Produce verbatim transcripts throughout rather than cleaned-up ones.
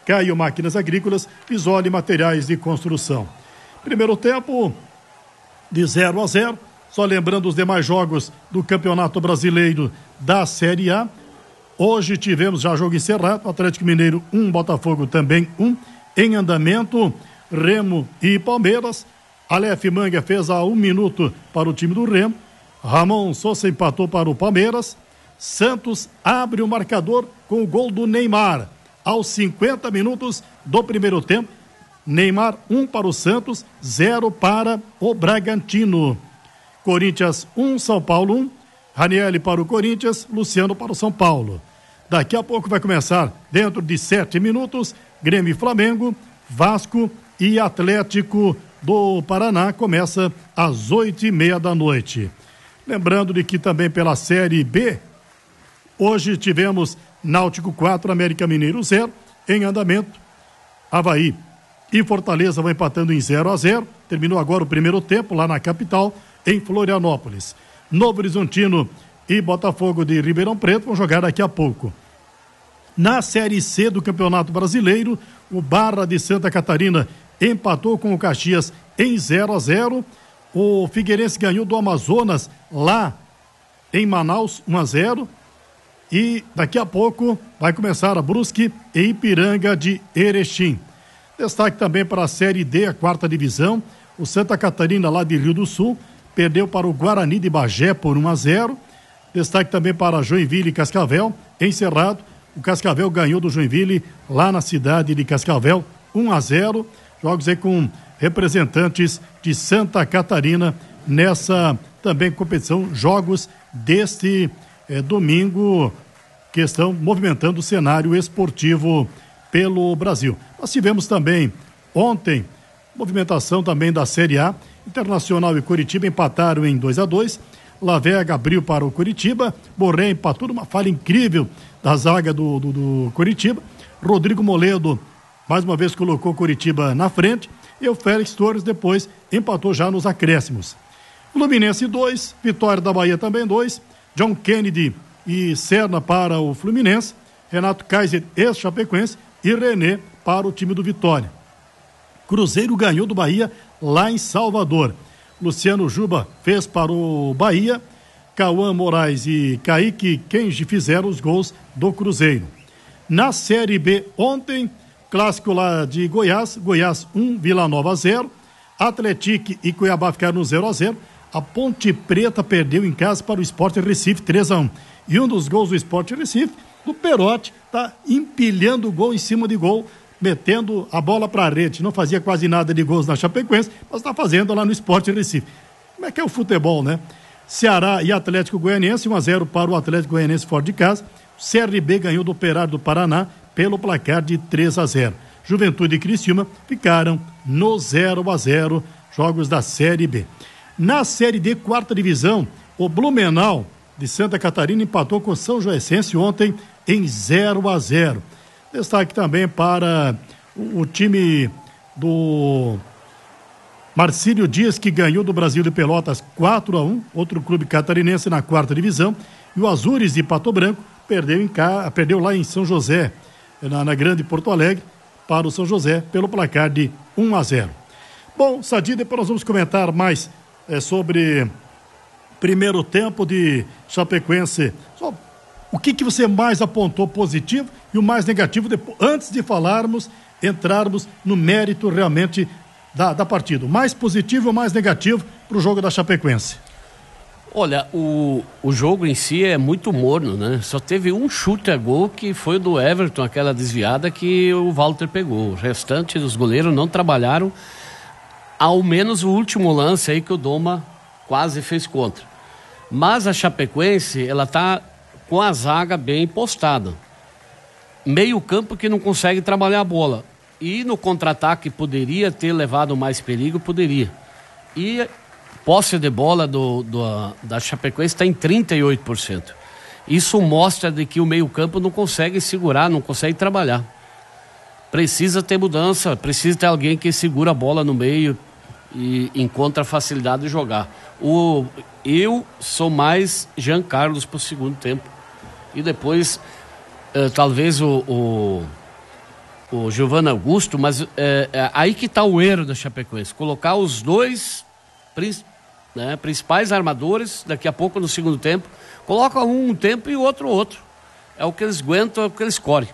Caio Máquinas Agrícolas, Isole Materiais de Construção. Primeiro tempo de zero a zero. Só lembrando os demais jogos do Campeonato Brasileiro da Série A. Hoje tivemos já jogo encerrado, Atlético Mineiro um, Botafogo também um. Em andamento, Remo e Palmeiras. Aleph Manga fez a um minuto para o time do Remo. Ramon Sousa empatou para o Palmeiras. Santos abre o marcador com o gol do Neymar. Aos cinquenta minutos do primeiro tempo, Neymar um para o Santos, zero para o Bragantino. Corinthians um, São Paulo um. Ranieri para o Corinthians, Luciano para o São Paulo. Daqui a pouco vai começar, dentro de sete minutos, Grêmio e Flamengo, Vasco e Atlético do Paraná. Começa às oito e meia da noite. Lembrando de que também pela Série B, hoje tivemos Náutico quatro, América Mineiro zero, em andamento. Avaí e Fortaleza vão empatando em zero a zero. Terminou agora o primeiro tempo lá na capital, em Florianópolis. Novo Horizontino e Botafogo de Ribeirão Preto vão jogar daqui a pouco. Na Série C do Campeonato Brasileiro, o Barra de Santa Catarina empatou com o Caxias em zero a zero. O Figueirense ganhou do Amazonas lá em Manaus um a zero. E daqui a pouco vai começar a Brusque e Ipiranga de Erechim. Destaque também para a Série D, a quarta divisão. O Santa Catarina lá de Rio do Sul perdeu para o Guarani de Bagé por um a zero. Destaque também para Joinville e Cascavel. Encerrado, o Cascavel ganhou do Joinville lá na cidade de Cascavel, um a zero. Jogos aí com representantes de Santa Catarina nessa também competição. Jogos deste eh, domingo que estão movimentando o cenário esportivo pelo Brasil. Nós tivemos também ontem movimentação também da Série A. Internacional e Curitiba empataram em dois a dois. Lavega abriu para o Curitiba. Borré empatou numa falha incrível da zaga do, do, do Curitiba. Rodrigo Moledo mais uma vez colocou Curitiba na frente. E o Félix Torres depois empatou já nos acréscimos. Fluminense dois, Vitória da Bahia também dois. John Kennedy e Serna para o Fluminense. Renato Kaiser, ex-Chapecoense. E René para o time do Vitória. Cruzeiro ganhou do Bahia lá em Salvador. Luciano Juba fez para o Bahia. Cauã Moraes e Kaique Kenji fizeram os gols do Cruzeiro. Na Série B ontem, clássico lá de Goiás, Goiás um, Vila Nova zero. Atlético e Cuiabá ficaram no zero a zero. A Ponte Preta perdeu em casa para o Sport Recife três a um. E um dos gols do Sport Recife, o Perotti está empilhando gol em cima de gol, metendo a bola para a rede. Não fazia quase nada de gols na Chapecoense, mas está fazendo lá no Sport Recife. Como é que é o futebol, né? Ceará e Atlético Goianiense, um a zero para o Atlético Goianiense fora de casa. C R B ganhou do Operário do Paraná pelo placar de três a zero. Juventude e Criciúma ficaram no zero a zero, jogos da Série B. Na Série D, quarta divisão, o Blumenau de Santa Catarina empatou com o São Joensense ontem em zero a zero. Destaque também para o, o time do Marcílio Dias, que ganhou do Brasil de Pelotas quatro a um, outro clube catarinense na quarta divisão. E o Azures de Pato Branco perdeu, em, perdeu lá em São José, na, na Grande Porto Alegre, para o São José, pelo placar de um a zero. Bom, Sadi, depois nós vamos comentar mais é, sobre primeiro tempo de Chapecoense. Só o que, que você mais apontou positivo e o mais negativo, depois, antes de falarmos, entrarmos no mérito realmente da, da partida. O mais positivo e o mais negativo para o jogo da Chapecoense. Olha, o, o jogo em si é muito morno, né? Só teve um chute a gol, que foi o do Everton, aquela desviada que o Walter pegou. O restante dos goleiros não trabalharam, ao menos o último lance aí que o Doma quase fez contra. Mas a Chapecoense, ela tá com a zaga bem postada. Meio campo que não consegue trabalhar a bola. E no contra-ataque poderia ter levado mais perigo, poderia. E posse de bola do, do, da Chapecoense está em trinta e oito por cento. Isso mostra de que o meio campo não consegue segurar, não consegue trabalhar. Precisa ter mudança, precisa ter alguém que segura a bola no meio e encontra facilidade de jogar. O, eu sou mais Jean Carlos para o segundo tempo. E depois, uh, talvez o, o, o Giovanni Augusto, mas é, é, aí que está o erro da Chapecoense, colocar os dois né, principais armadores, daqui a pouco no segundo tempo, coloca um um tempo e o outro outro, é o que eles aguentam, é o que eles correm.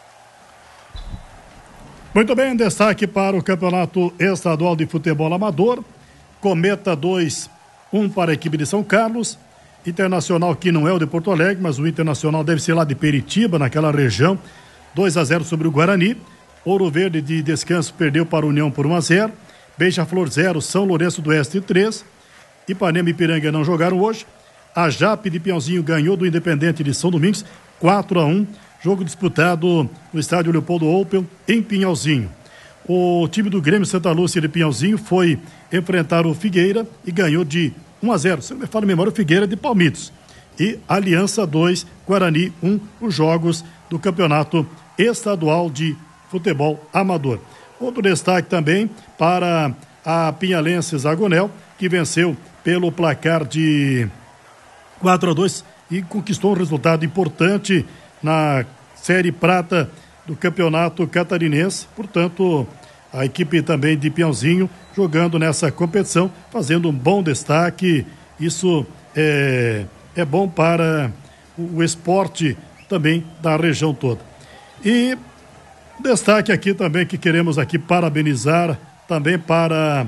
Muito bem, destaque para o Campeonato Estadual de Futebol Amador, Cometa dois, um para a equipe de São Carlos, Internacional, que não é o de Porto Alegre, mas o Internacional deve ser lá de Peritiba, naquela região, dois a zero sobre o Guarani. Ouro Verde de Descanso perdeu para a União por um a zero. Beija-Flor zero, São Lourenço do Oeste três. Ipanema e Ipiranga não jogaram hoje. A Jape de Piauzinho ganhou do Independente de São Domingos quatro a um. Jogo disputado no estádio Leopoldo Opel, em Pinhalzinho. O time do Grêmio Santa Lúcia de Pinhalzinho foi enfrentar o Figueira e ganhou de um a zero. Se eu me falo a memória, o Figueira de Palmitos. E Aliança dois, Guarani um, os jogos do Campeonato Estadual de Futebol Amador. Outro destaque também para a Pinhalense Zagonel, que venceu pelo placar de quatro a dois e conquistou um resultado importante na Série Prata do Campeonato Catarinense. Portanto, a equipe também de Pinhalzinho jogando nessa competição, fazendo um bom destaque. Isso é, é bom para o, o esporte também da região toda. E destaque aqui também que queremos aqui parabenizar também para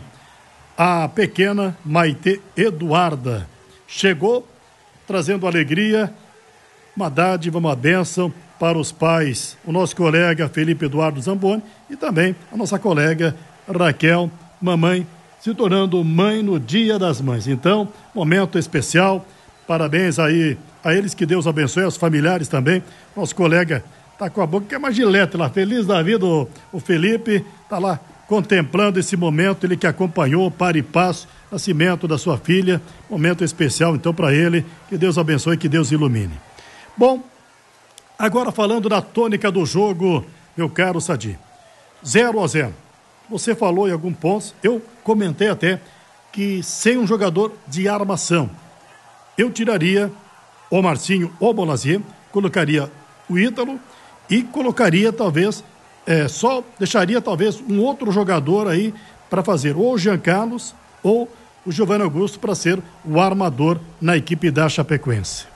a pequena Maitê Eduarda. Chegou trazendo alegria, uma dádiva, uma bênção para os pais, o nosso colega Felipe Eduardo Zamboni e também a nossa colega Raquel, mamãe, se tornando mãe no Dia das Mães. Então, momento especial, parabéns aí a eles, que Deus abençoe, aos familiares também. Nosso colega tá com a boca que é uma gilete lá, feliz da vida, o, o Felipe tá lá contemplando esse momento, ele que acompanhou para e passo, nascimento da sua filha, momento especial então para ele, que Deus abençoe, que Deus ilumine. Bom, agora falando da tônica do jogo, meu caro Sadi, zero a zero. Você falou em algum ponto, eu comentei até que sem um jogador de armação, eu tiraria o Marcinho ou o Bonazier, colocaria o Ítalo e colocaria talvez, é, só deixaria talvez um outro jogador aí para fazer ou o Jean Carlos ou o Giovanni Augusto para ser o armador na equipe da Chapecoense.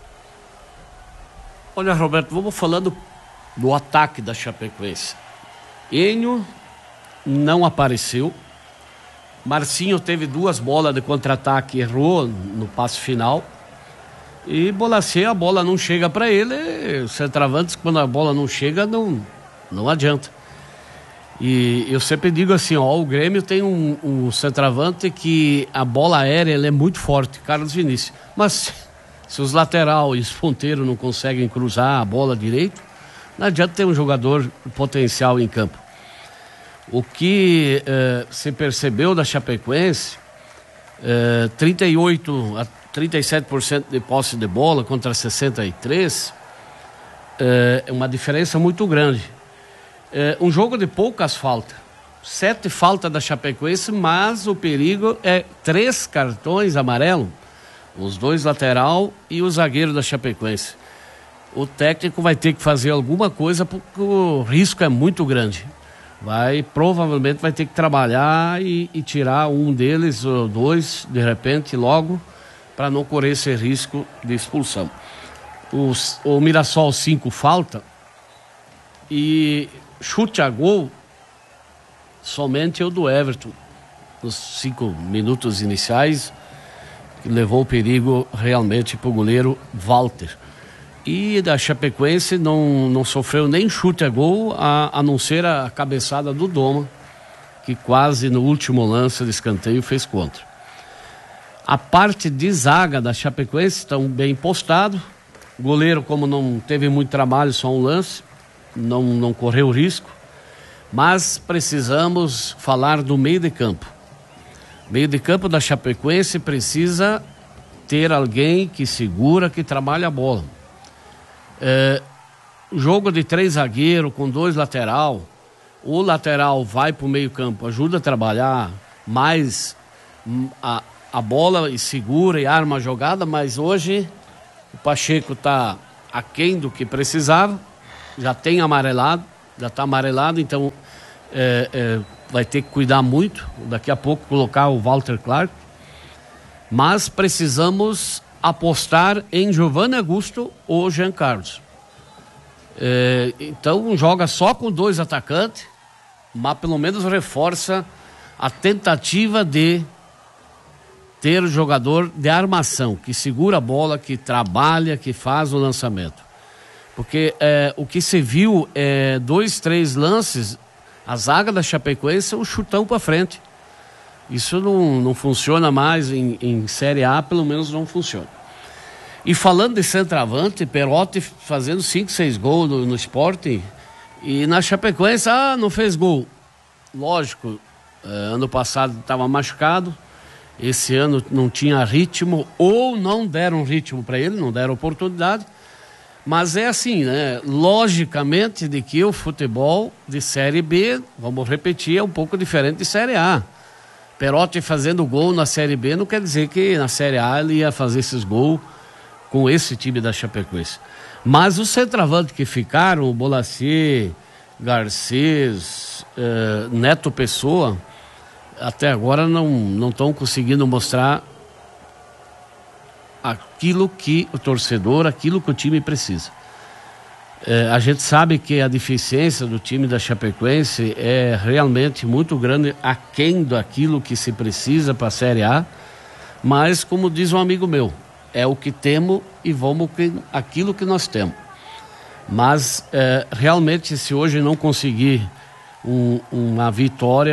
Olha, Roberto, vamos falando do ataque da Chapecoense. Enio não apareceu. Marcinho teve duas bolas de contra-ataque, errou no passe final. E Bolacê, a bola não chega para ele. Os centroavantes, quando a bola não chega, não, não adianta. E eu sempre digo assim, ó, o Grêmio tem um, um centroavante que a bola aérea ele é muito forte, Carlos Vinícius. Mas se os lateral e os ponteiros não conseguem cruzar a bola direito, não adianta ter um jogador potencial em campo. O que eh, se percebeu da Chapecoense, eh, trinta e oito a trinta e sete por cento de posse de bola contra sessenta e três, é eh, uma diferença muito grande. Eh, um jogo de poucas faltas, sete faltas da Chapecoense, mas o perigo é três cartões amarelos, os dois lateral e o zagueiro da Chapecoense. O técnico vai ter que fazer alguma coisa porque o risco é muito grande. Vai, provavelmente vai ter que trabalhar e, e tirar um deles ou dois, de repente, logo, para não correr esse risco de expulsão. Os, o Mirassol cinco falta e chute a gol somente o do Everton nos cinco minutos iniciais, que levou o perigo realmente para o goleiro Walter. E da Chapecoense não, não sofreu nem chute a gol, a, a não ser a cabeçada do Doma, que quase no último lance de escanteio fez contra. A parte de zaga da Chapecoense estão bem postado. O goleiro, como não teve muito trabalho, só um lance, não, não correu risco. Mas precisamos falar do meio de campo. O meio de campo da Chapecoense precisa ter alguém que segura, que trabalha a bola. É, jogo de três zagueiros com dois lateral, o lateral vai para o meio campo, ajuda a trabalhar mais a, a bola e segura e arma a jogada, mas hoje o Pacheco está aquém do que precisava, já tem amarelado, já está amarelado, então é, é, vai ter que cuidar muito. Daqui a pouco colocar o Walter Clark. Mas precisamos apostar em Giovanni Augusto ou Jean Carlos. É, então joga só com dois atacantes, mas pelo menos reforça a tentativa de ter o jogador de armação, que segura a bola, que trabalha, que faz o lançamento. Porque é, o que se viu é dois, três lances, a zaga da Chapecoense é um chutão para frente. Isso não, não funciona mais em, em Série A, pelo menos não funciona. E falando de centroavante, Perotti fazendo cinco, seis gols no, no Sporting, e na Chapecoense, ah, não fez gol. Lógico, eh, ano passado estava machucado, esse ano não tinha ritmo, ou não deram ritmo para ele, não deram oportunidade, mas é assim, né? Logicamente de que o futebol de Série B, vamos repetir, é um pouco diferente de Série A. Perotti fazendo gol na Série B não quer dizer que na Série A ele ia fazer esses gols com esse time da Chapecoense. Mas os centroavantes que ficaram, o Bolacier, Garcês, eh, Neto Pessoa, até agora não estão conseguindo mostrar aquilo que o torcedor, aquilo que o time precisa. Eh, a gente sabe que a deficiência do time da Chapecoense é realmente muito grande, aquém daquilo que se precisa para a Série A, mas como diz um amigo meu, é o que temos e vamos com aquilo que nós temos. Mas é, realmente, se hoje não conseguir um, uma vitória,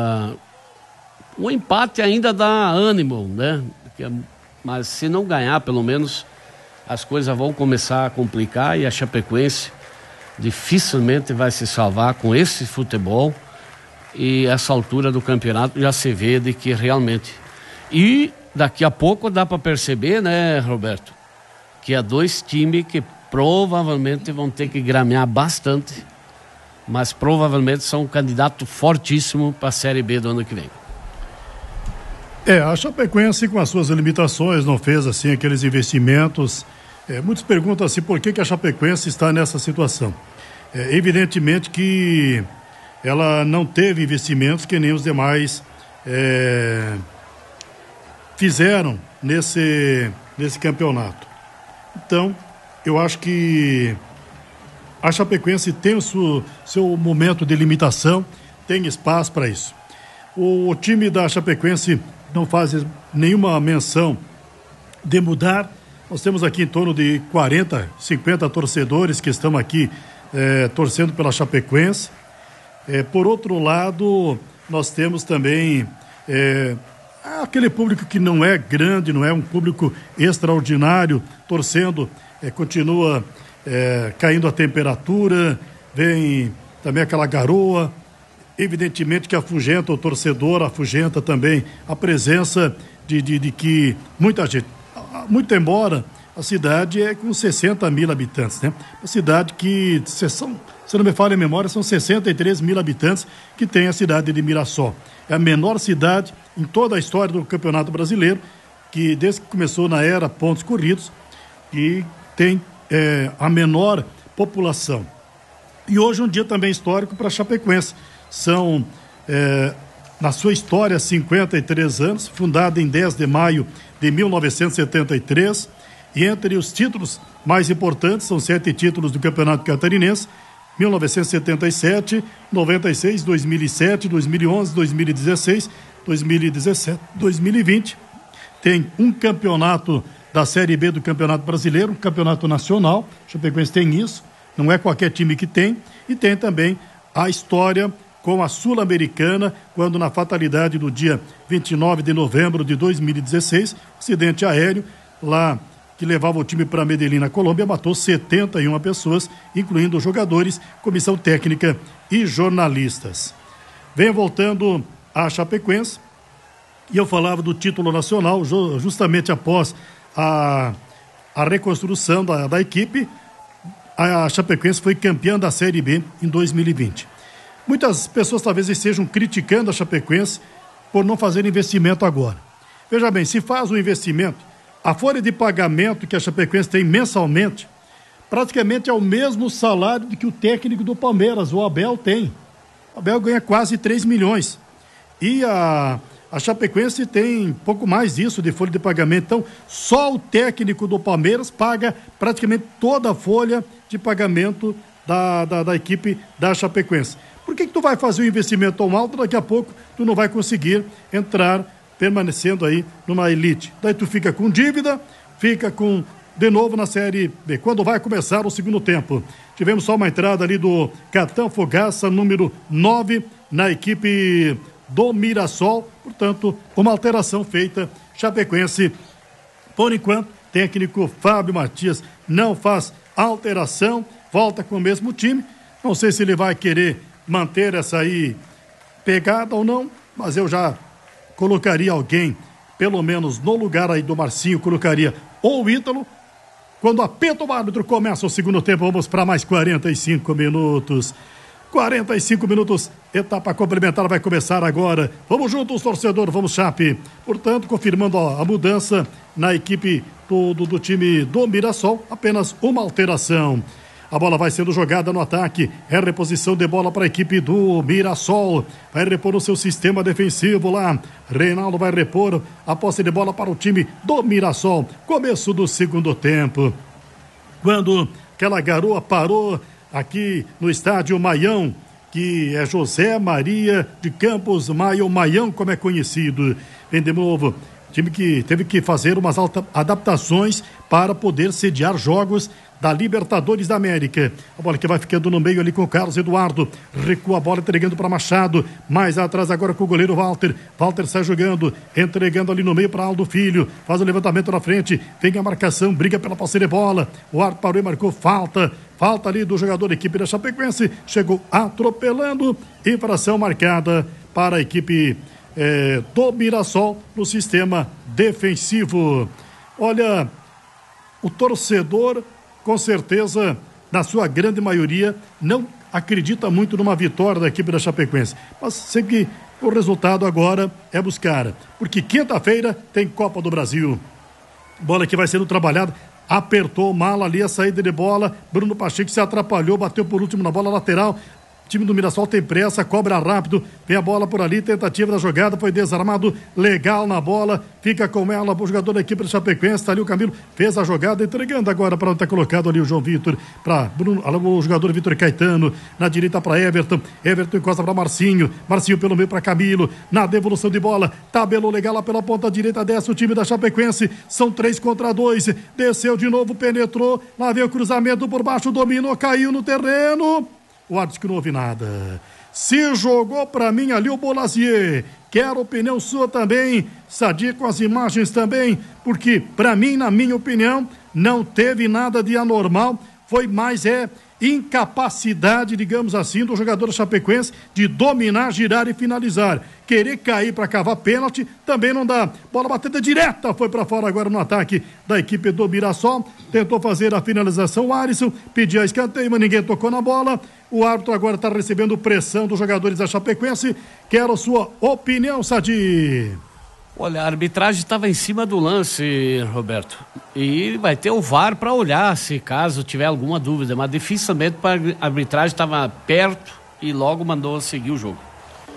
um empate ainda dá ânimo, né? Mas se não ganhar, pelo menos as coisas vão começar a complicar e a Chapecoense dificilmente vai se salvar com esse futebol, e essa altura do campeonato já se vê de que realmente... E daqui a pouco dá para perceber, né, Roberto, que há dois times que provavelmente vão ter que gramear bastante, mas provavelmente são um candidato fortíssimo para a Série B do ano que vem. É, a Chapecoense, com as suas limitações, não fez assim aqueles investimentos. É, muitos perguntam assim, por que, que a Chapecoense está nessa situação? É, evidentemente que ela não teve investimentos que nem os demais é, fizeram nesse, nesse campeonato. Então, eu acho que a Chapecoense tem o seu, seu momento de limitação, tem espaço para isso. O, o time da Chapecoense não faz nenhuma menção de mudar. Nós temos aqui em torno de quarenta, cinquenta torcedores que estão aqui eh, torcendo pela Chapecoense. Eh, por outro lado, nós temos também eh, aquele público que não é grande, não é um público extraordinário, torcendo, eh, continua eh, caindo a temperatura, vem também aquela garoa, evidentemente que afugenta o torcedor, afugenta também a presença de, de, de que muita gente, muito embora a cidade é com sessenta mil habitantes, né? Uma cidade que, se, são, se não me falha a memória, são sessenta e três mil habitantes que tem a cidade de Mirassol. É a menor cidade em toda a história do Campeonato Brasileiro, que desde que começou na era pontos corridos, e tem é, a menor população. E hoje um dia também histórico para a Chapecoense. São, é, na sua história, cinquenta e três anos, fundada em dez de maio de mil novecentos e setenta e três, e entre os títulos mais importantes são sete títulos do Campeonato Catarinense, mil novecentos e setenta e sete, noventa e seis, dois mil e sete, dois mil e onze, dois mil e dezesseis, dois mil e dezessete, dois mil e vinte. Tem um campeonato da Série B do Campeonato Brasileiro, um campeonato nacional, a Chapecoense tem isso, não é qualquer time que tem, e tem também a história com a Sul-Americana, quando na fatalidade do dia vinte e nove de novembro de dois mil e dezesseis, acidente aéreo lá que levava o time para Medellín, na Colômbia, matou setenta e uma pessoas, incluindo jogadores, comissão técnica e jornalistas. Vem voltando a Chapecoense, e eu falava do título nacional, justamente após a, a reconstrução da, da equipe, a Chapecoense foi campeã da Série B em dois mil e vinte. Muitas pessoas talvez estejam criticando a Chapecoense por não fazer investimento agora. Veja bem, se faz um investimento, a folha de pagamento que a Chapecoense tem mensalmente, praticamente é o mesmo salário que o técnico do Palmeiras, o Abel, tem. O Abel ganha quase três milhões. E a, a Chapecoense tem pouco mais disso de folha de pagamento. Então, só o técnico do Palmeiras paga praticamente toda a folha de pagamento da, da, da equipe da Chapecoense. Por que que tu vai fazer um investimento tão alto, daqui a pouco tu não vai conseguir entrar permanecendo aí numa elite? Daí tu fica com dívida, fica com, de novo na Série B. Quando vai começar o segundo tempo? Tivemos só uma entrada ali do Catão Fogaça, número nove, na equipe do Mirassol. Portanto, uma alteração feita. Chapecoense, por enquanto, técnico Fábio Matias não faz alteração, volta com o mesmo time. Não sei se ele vai querer manter essa aí pegada ou não, mas eu já colocaria alguém, pelo menos no lugar aí do Marcinho, colocaria ou o Ítalo. Quando apita o árbitro, começa o segundo tempo, vamos para mais quarenta e cinco minutos. quarenta e cinco minutos, etapa complementar vai começar agora. Vamos juntos, torcedor, vamos Chape. Portanto, confirmando ó, a mudança na equipe do, do, do time do Mirassol, apenas uma alteração. A bola vai sendo jogada no ataque. É reposição de bola para a equipe do Mirassol. Vai repor o seu sistema defensivo lá. Reinaldo vai repor a posse de bola para o time do Mirassol. Começo do segundo tempo. Quando aquela garoa parou aqui no estádio Maião, que é José Maria de Campos Maio, Maião, como é conhecido. Vem de novo. Time que teve que fazer umas alta, adaptações para poder sediar jogos da Libertadores da América. A bola que vai ficando no meio ali com o Carlos Eduardo. Recua a bola, entregando para Machado. Mais atrás agora com o goleiro Walter. Walter sai jogando, entregando ali no meio para Aldo Filho. Faz o levantamento na frente. Vem a marcação, briga pela posse de bola. O árbitro parou e marcou falta. Falta ali do jogador da equipe da Chapecoense. Chegou atropelando. Infração marcada para a equipe é, do Mirassol no sistema defensivo. Olha, o torcedor, com certeza, na sua grande maioria, não acredita muito numa vitória da equipe da Chapecoense. Mas sei que o resultado agora é buscar. Porque quinta-feira tem Copa do Brasil. Bola que vai sendo trabalhada. Apertou mal ali a saída de bola. Bruno Pacheco se atrapalhou, bateu por último na bola lateral. O time do Mirassol tem pressa, cobra rápido, vem a bola por ali, tentativa da jogada, foi desarmado, legal na bola, fica com ela o jogador da equipe do Chapecoense, está ali o Camilo, fez a jogada, entregando agora para onde está colocado ali o João Vitor, para o jogador Vitor Caetano, na direita para Everton, Everton encosta para Marcinho, Marcinho pelo meio para Camilo, na devolução de bola, tabelou legal lá pela ponta direita, desce o time da Chapecoense, são três contra dois, desceu de novo, penetrou, lá vem o cruzamento por baixo, dominou, caiu no terreno. O árbitro que não ouve nada. Se jogou pra mim ali o Bolazier. Quero opinião sua também. Sadia com as imagens também. Porque pra mim, na minha opinião, não teve nada de anormal. Foi mais é incapacidade, digamos assim, do jogador chapecoense de dominar, girar e finalizar. Querer cair para cavar pênalti também não dá. Bola batida direta, foi para fora agora no ataque da equipe do Mirassol. Tentou fazer a finalização, o Alisson pediu a escanteio, mas ninguém tocou na bola. O árbitro agora está recebendo pressão dos jogadores da Chapecoense. Quero sua opinião, Sadi. Olha, a arbitragem estava em cima do lance, Roberto. E vai ter o V A R para olhar se caso tiver alguma dúvida. Mas dificilmente a arbitragem estava perto e logo mandou seguir o jogo.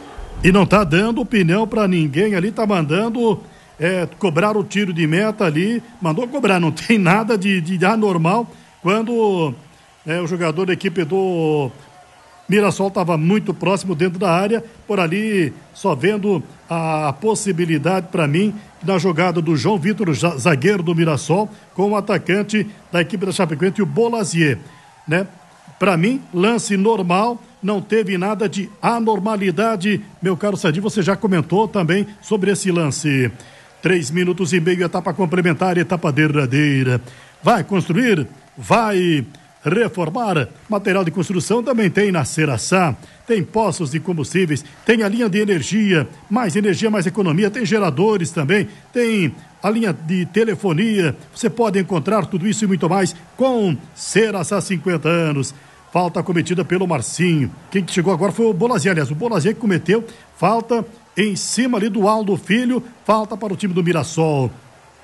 E não está dando opinião para ninguém ali, está mandando é, cobrar o tiro de meta ali. Mandou cobrar, não tem nada de, de anormal. Quando é, o jogador da equipe do Mirassol estava muito próximo dentro da área, por ali só vendo a possibilidade para mim da jogada do João Vitor, zagueiro do Mirassol, com o atacante da equipe da Chapecoense, o Bolazier, né? Para mim, lance normal, não teve nada de anormalidade. Meu caro Sadi, você já comentou também sobre esse lance. Três minutos e meio, etapa complementar, etapa derradeira. Vai construir? Vai reformar? Material de construção também tem na Ceraçá, tem poços de combustíveis, tem a linha de energia, mais energia, mais economia, tem geradores também, tem a linha de telefonia. Você pode encontrar tudo isso e muito mais com Ceraçá, cinquenta anos. Falta cometida pelo Marcinho. Quem chegou agora foi o Bolazier, aliás, o Bolazier que cometeu falta em cima ali do Aldo Filho, falta para o time do Mirassol.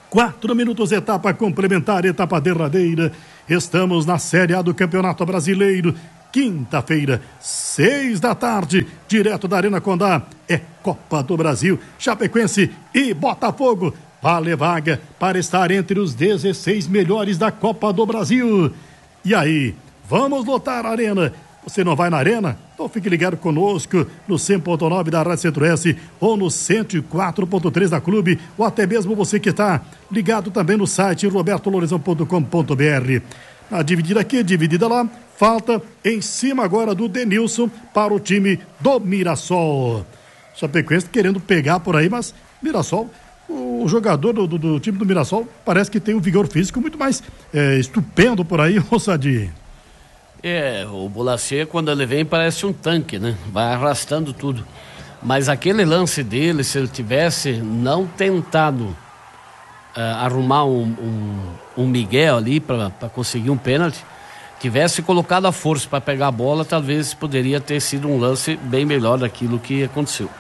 Quatro minutos, etapa complementar, etapa derradeira. Estamos na Série A do Campeonato Brasileiro. Quinta-feira, seis da tarde, direto da Arena Condá. É Copa do Brasil, Chapecoense e Botafogo. Vale vaga para estar entre os dezesseis melhores da Copa do Brasil. E aí, vamos lotar a Arena? Você não vai na Arena? Então fique ligado conosco no cem ponto nove da Rádio Centro-Oeste ou no cento e quatro ponto três da Clube, ou até mesmo você que está ligado também no site roberto lourizão ponto com ponto br. A dividida aqui, dividida lá, falta em cima agora do Denilson para o time do Mirassol. Chapecoense querendo pegar por aí, mas Mirassol, o jogador do, do, do time do Mirassol parece que tem um vigor físico muito mais é, estupendo por aí, ô Sadi. É, o Bolacer, quando ele vem, parece um tanque, né? Vai arrastando tudo. Mas aquele lance dele, se ele tivesse não tentado uh, arrumar um, um, um Miguel ali para conseguir um pênalti, tivesse colocado a força para pegar a bola, talvez poderia ter sido um lance bem melhor daquilo que aconteceu.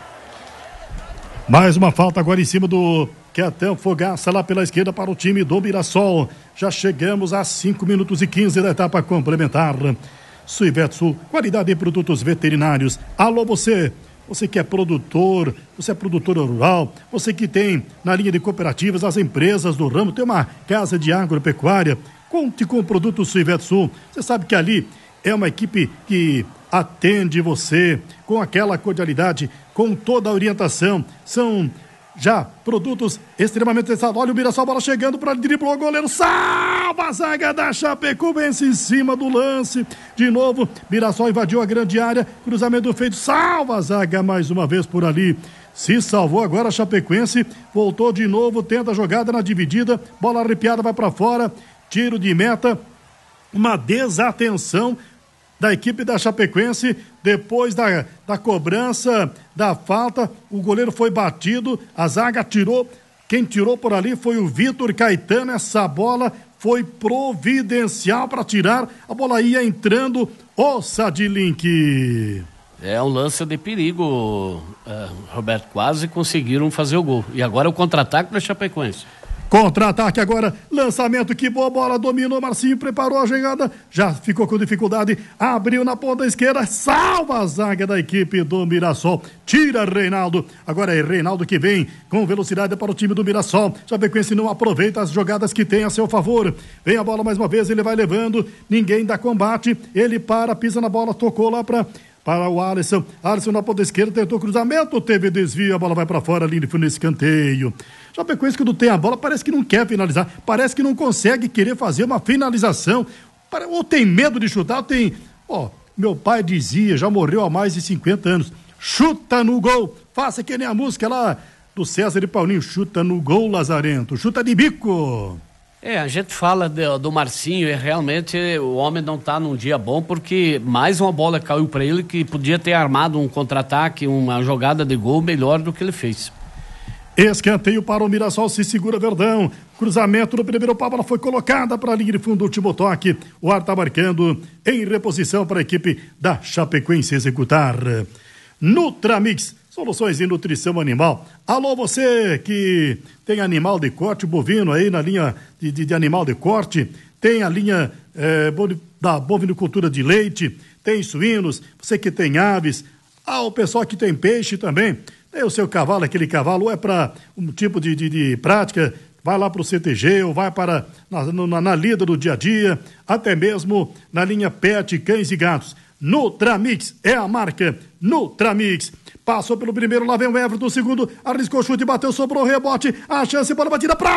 Mais uma falta agora em cima do Quetão Fogaça lá pela esquerda para o time do Mirassol. Já chegamos a cinco minutos e quinze da etapa complementar. Suivetsul, qualidade em produtos veterinários. Alô você, você que é produtor, você é produtor rural, você que tem na linha de cooperativas, as empresas do ramo, tem uma casa de agropecuária, conte com o produto Suivetsul. Você sabe que ali é uma equipe que atende você com aquela cordialidade, com toda a orientação. São já produtos extremamente testados. Olha o Mirassol, bola chegando para driblou o goleiro, salva a zaga da Chapecoense em cima do lance. De novo, Mirassol invadiu a grande área, cruzamento feito, salva a zaga mais uma vez por ali. Se salvou agora a Chapecoense, voltou de novo, tenta a jogada na dividida, bola arrepiada, vai para fora, tiro de meta, uma desatenção da equipe da Chapecoense, depois da, da cobrança da falta, o goleiro foi batido, a zaga tirou, quem tirou por ali foi o Vitor Caetano, essa bola foi providencial para tirar, a bola ia entrando, o Sadilink. É um lance de perigo, uh, Roberto, quase conseguiram fazer o gol, e agora é o contra-ataque da Chapecoense. Contra-ataque agora, lançamento, que boa bola, dominou, Marcinho preparou a chegada, já ficou com dificuldade, abriu na ponta esquerda, salva a zaga da equipe do Mirassol, tira Reinaldo, agora é Reinaldo que vem com velocidade para o time do Mirassol. Chapecoense não aproveita as jogadas que tem a seu favor, vem a bola mais uma vez, ele vai levando, ninguém dá combate, ele para, pisa na bola, tocou lá para... para o Alisson, Alisson na ponta esquerda, tentou cruzamento, teve desvio, a bola vai para fora ali no escanteio. Chapecoense, quando tem a bola, parece que não quer finalizar, parece que não consegue querer fazer uma finalização, ou tem medo de chutar, ou tem, ó, meu pai dizia, já morreu há mais de cinquenta anos, chuta no gol, faça que nem a música lá do César e Paulinho, chuta no gol, Lazarento, chuta de bico. É, a gente fala de, do Marcinho e realmente o homem não está num dia bom porque mais uma bola caiu para ele que podia ter armado um contra-ataque, uma jogada de gol melhor do que ele fez. Escanteio para o Mirassol, se segura Verdão, cruzamento no primeiro pau, ela foi colocada para a linha de fundo, último toque, o ar está marcando em reposição para a equipe da Chapecoense executar. Nutramix, soluções em nutrição animal. Alô, você que tem animal de corte bovino aí na linha de, de, de animal de corte, tem a linha é, da bovinocultura de leite, tem suínos, você que tem aves, ah, o pessoal que tem peixe também, tem o seu cavalo, aquele cavalo, ou é para um tipo de, de, de prática, vai lá para o C T G, ou vai para na, na, na lida do dia a dia, até mesmo na linha pet, cães e gatos. Nutramix é a marca Nutramix. Passou pelo primeiro, lá vem o Everton, o segundo, arriscou o chute, bateu, sobrou o rebote, a chance, bola batida pra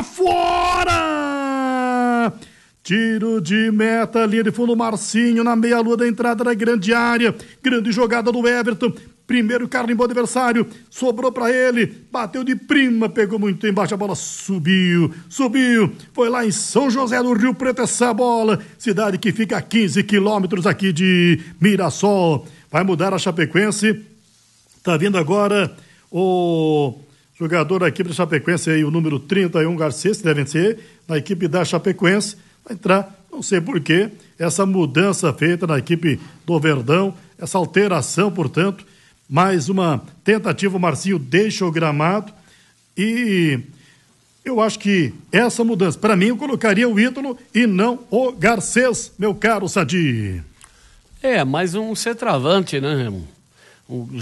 fora! Tiro de meta, linha de fundo, Marcinho, na meia-lua da entrada da grande área, grande jogada do Everton, primeiro carimbou o adversário, sobrou pra ele, bateu de prima, pegou muito embaixo, a bola subiu, subiu, foi lá em São José do Rio Preto essa bola, cidade que fica a quinze quilômetros aqui de Mirassol, vai mudar a Chapecoense. Tá vindo agora o jogador da equipe da Chapecoense aí, o número trinta e um, Garcês, deve ser, na equipe da Chapecoense, vai entrar, não sei porquê, essa mudança feita na equipe do Verdão, essa alteração, portanto, mais uma tentativa, o Marcinho deixa o gramado e Eu acho que essa mudança, para mim, eu colocaria o Ítalo e não o Garcês, meu caro Sadi. É, mais um centroavante, né? Um,